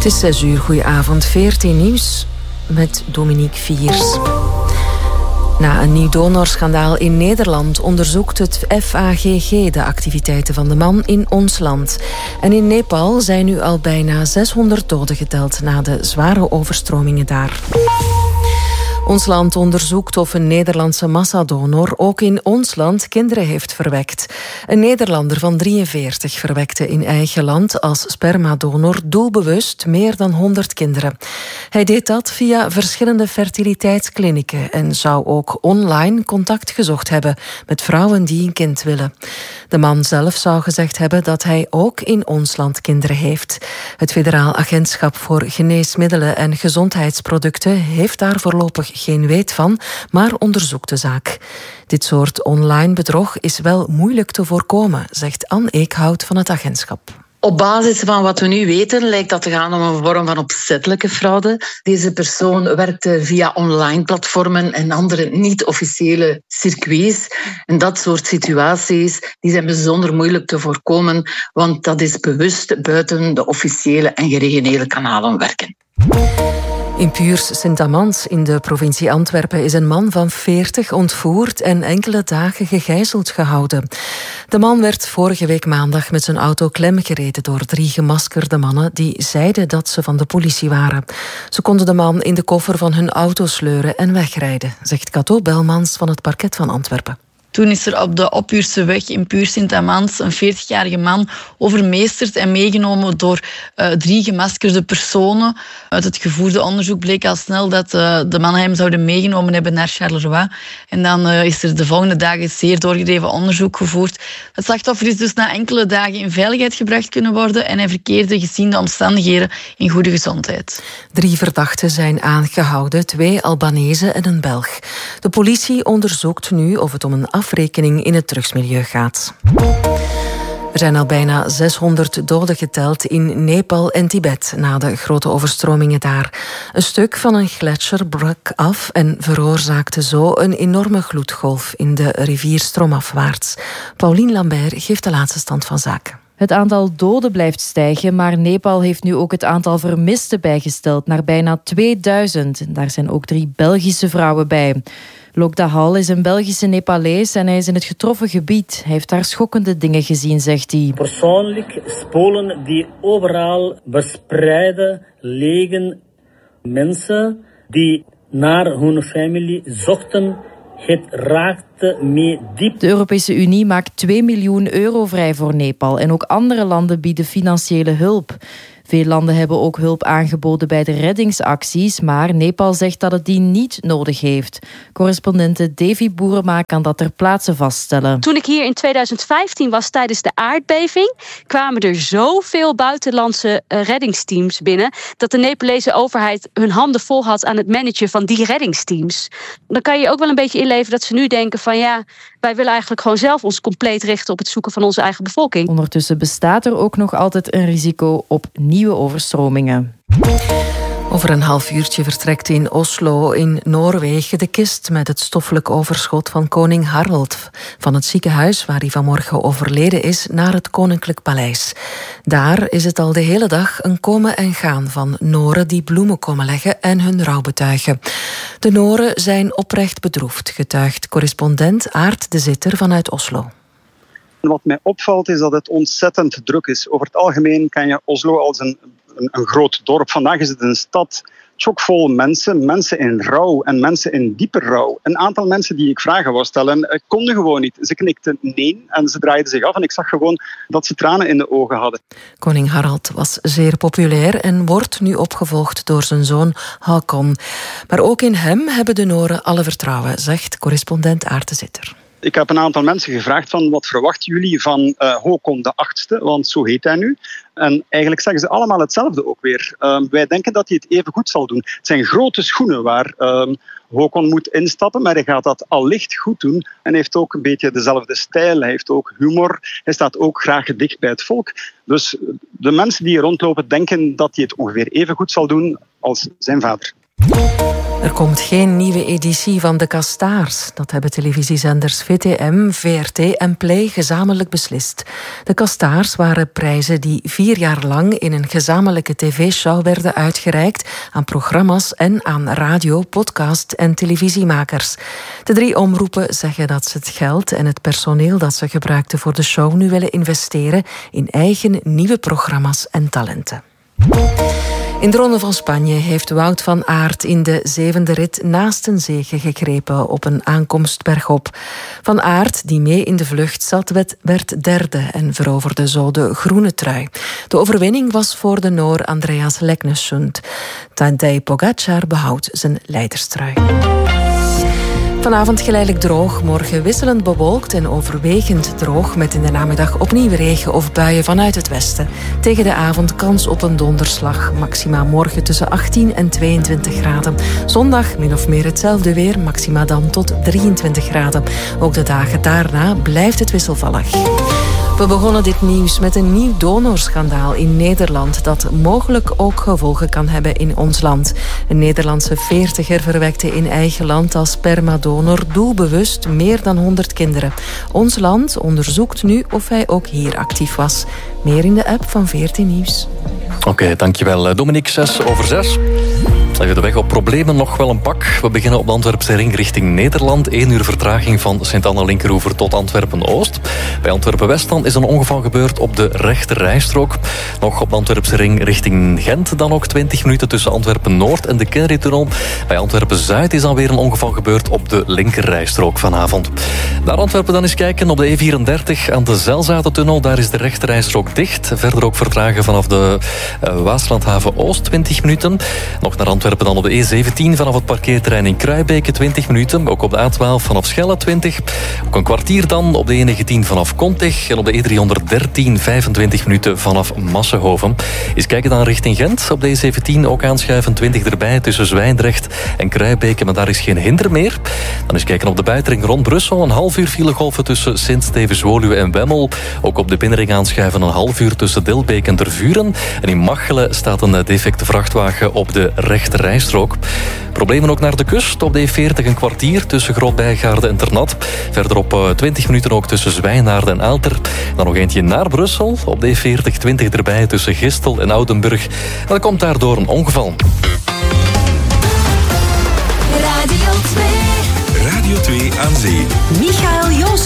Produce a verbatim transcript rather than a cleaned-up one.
Het is zes uur, goedenavond, V R T Nieuws met Dominique Viers. Na een nieuw donorschandaal in Nederland onderzoekt het F A G G de activiteiten van de man in ons land. En in Nepal zijn nu al bijna zeshonderd doden geteld na de zware overstromingen daar. Ons land onderzoekt of een Nederlandse massadonor ook in ons land kinderen heeft verwekt. Een Nederlander van drieënveertig verwekte in eigen land als spermadonor doelbewust meer dan honderd kinderen. Hij deed dat via verschillende fertiliteitsklinieken en zou ook online contact gezocht hebben met vrouwen die een kind willen. De man zelf zou gezegd hebben dat hij ook in ons land kinderen heeft. Het Federaal Agentschap voor Geneesmiddelen en Gezondheidsproducten heeft daar voorlopig geen weet van, maar onderzoekt de zaak. Dit soort online bedrog is wel moeilijk te voorkomen, zegt Anne Eekhout van het agentschap. Op basis van wat we nu weten lijkt dat te gaan om een vorm van opzettelijke fraude. Deze persoon werkte via online platformen en andere niet-officiële circuits. En dat soort situaties die zijn bijzonder moeilijk te voorkomen, want dat is bewust buiten de officiële en geregionele kanalen werken. In Puurs Sint-Amans in de provincie Antwerpen is een man van veertig ontvoerd en enkele dagen gegijzeld gehouden. De man werd vorige week maandag met zijn auto klemgereden door drie gemaskerde mannen die zeiden dat ze van de politie waren. Ze konden de man in de koffer van hun auto sleuren en wegrijden, zegt Cato Belmans van het parket van Antwerpen. Toen is er op de Oppuurse weg in Puurs Sint-Amans een veertigjarige man overmeesterd en meegenomen door uh, drie gemaskerde personen. Uit het gevoerde onderzoek bleek al snel dat uh, de mannen hem zouden meegenomen hebben naar Charleroi. En dan uh, is er de volgende dagen zeer doorgedreven onderzoek gevoerd. Het slachtoffer is dus na enkele dagen in veiligheid gebracht kunnen worden en hij verkeerde gezien de omstandigheden in goede gezondheid. Drie verdachten zijn aangehouden, twee Albanezen en een Belg. De politie onderzoekt nu of het om een afrekening in het drugsmilieu gaat. Er zijn al bijna zeshonderd doden geteld in Nepal en Tibet na de grote overstromingen daar. Een stuk van een gletsjer brak af en veroorzaakte zo een enorme gloedgolf in de rivier stroomafwaarts. Pauline Lambert geeft de laatste stand van zaken. Het aantal doden blijft stijgen, maar Nepal heeft nu ook het aantal vermisten bijgesteld naar bijna tweeduizend. Daar zijn ook drie Belgische vrouwen bij. Lok Dahal is een Belgische Nepalees en hij is in het getroffen gebied. Hij heeft daar schokkende dingen gezien, zegt hij. Persoonlijk spolen die overal verspreiden liggen. Mensen die naar hun familie zochten. Het raakte me diep. De Europese Unie maakt twee miljoen euro vrij voor Nepal en ook andere landen bieden financiële hulp. Veel landen hebben ook hulp aangeboden bij de reddingsacties, maar Nepal zegt dat het die niet nodig heeft. Correspondente Davy Boerema kan dat ter plaatse vaststellen. Toen ik hier in tweeduizend vijftien was tijdens de aardbeving, kwamen er zoveel buitenlandse reddingsteams binnen dat de Nepalese overheid hun handen vol had aan het managen van die reddingsteams. Dan kan je ook wel een beetje inleven dat ze nu denken van ja, wij willen eigenlijk gewoon zelf ons compleet richten op het zoeken van onze eigen bevolking. Ondertussen bestaat er ook nog altijd een risico op nieuwe overstromingen. Over een half uurtje vertrekt in Oslo in Noorwegen de kist met het stoffelijk overschot van koning Harald van het ziekenhuis waar hij vanmorgen overleden is naar het Koninklijk Paleis. Daar is het al de hele dag een komen en gaan van Noren die bloemen komen leggen en hun rouw betuigen. De Noren zijn oprecht bedroefd, getuigt correspondent Aart de Zitter vanuit Oslo. Wat mij opvalt is dat het ontzettend druk is. Over het algemeen ken je Oslo als een, een, een groot dorp. Vandaag is het een stad chockvol mensen, mensen in rouw en mensen in diepe rouw. Een aantal mensen die ik vragen wou stellen, konden gewoon niet. Ze knikten nee en ze draaiden zich af en ik zag gewoon dat ze tranen in de ogen hadden. Koning Harald was zeer populair en wordt nu opgevolgd door zijn zoon Haakon. Maar ook in hem hebben de Noren alle vertrouwen, zegt correspondent Aart de Zitter. Ik heb een aantal mensen gevraagd van wat verwachten jullie van uh, Håkon de achtste, want zo heet hij nu. En eigenlijk zeggen ze allemaal hetzelfde ook weer. Uh, wij denken dat hij het even goed zal doen. Het zijn grote schoenen waar uh, Håkon moet instappen, maar hij gaat dat allicht goed doen. En heeft ook een beetje dezelfde stijl, hij heeft ook humor. Hij staat ook graag dicht bij het volk. Dus de mensen die hier rondlopen denken dat hij het ongeveer even goed zal doen als zijn vader. Er komt geen nieuwe editie van De Kastaars. Dat hebben televisiezenders V T M, V R T en Play gezamenlijk beslist. De Kastaars waren prijzen die vier jaar lang in een gezamenlijke tv-show werden uitgereikt aan programma's en aan radio, podcast en televisiemakers. De drie omroepen zeggen dat ze het geld en het personeel dat ze gebruikten voor de show nu willen investeren in eigen nieuwe programma's en talenten. In de Ronde van Spanje heeft Wout van Aert in de zevende rit naast een zege gegrepen op een aankomst bergop. Van Aert, die mee in de vlucht zat, werd derde en veroverde zo de groene trui. De overwinning was voor de Noor Andreas Leknessund. Tadej Pogacar behoudt zijn leiderstrui. Vanavond geleidelijk droog, morgen wisselend bewolkt en overwegend droog met in de namiddag opnieuw regen of buien vanuit het westen. Tegen de avond kans op een donderslag. Maxima morgen tussen achttien en tweeëntwintig graden. Zondag min of meer hetzelfde weer, maxima dan tot drieëntwintig graden. Ook de dagen daarna blijft het wisselvallig. We begonnen dit nieuws met een nieuw donorschandaal in Nederland dat mogelijk ook gevolgen kan hebben in ons land. Een Nederlandse veertiger verwekte in eigen land als spermadonor doelbewust meer dan honderd kinderen. Ons land onderzoekt nu of hij ook hier actief was. Meer in de app van veertien Nieuws. Oké, okay, dankjewel Dominique. Zes over zes. Even de weg op problemen nog wel een pak. We beginnen op de Antwerpse ring richting Nederland. Eén uur vertraging van Sint-Anna-Linkeroever tot Antwerpen-Oost. Bij Antwerpen-West dan is een ongeval gebeurd op de rechte rijstrook. Nog op de Antwerpse ring richting Gent dan ook twintig minuten tussen Antwerpen-Noord en de Kennedy-tunnel. Bij Antwerpen-Zuid is dan weer een ongeval gebeurd op de linker rijstrook vanavond. Naar Antwerpen dan eens kijken op de E vierendertig aan de Zelzatentunnel. Daar is de rechte rijstrook dicht. Verder ook vertragen vanaf de uh, Waaslandhaven-Oost twintig minuten. Nog naar Antwerpen dan op de E zeventien vanaf het parkeerterrein in Kruibeke twintig minuten. Ook op de A twaalf vanaf Schelle twintig. Ook een kwartier dan op de E negentien vanaf Kontig. En op de E driehonderddertien vijfentwintig minuten vanaf Massenhoven. Eens kijken dan richting Gent. Op de E zeventien ook aanschuiven twintig erbij tussen Zwijndrecht en Kruibeke. Maar daar is geen hinder meer. Dan eens kijken op de buitenring rond Brussel. Een half uur filegolven tussen Sint-Stevens-Woluwe en Wemmel. Ook op de binnenring aanschuiven een half uur tussen Dilbeek en Tervuren. En in Machelen staat een defecte vrachtwagen op de rechte rijstrook. Problemen ook naar de kust. Op de E veertig een kwartier tussen Groot-Bijgaarden en Ternat. Verderop uh, twintig minuten ook tussen Zwijnaarden en Aalter. Dan nog eentje naar Brussel. Op de E veertig twintig erbij tussen Gistel en Oudenburg. En dan komt daardoor een ongeval. Radio twee. Radio twee aan zee. Michael Jos.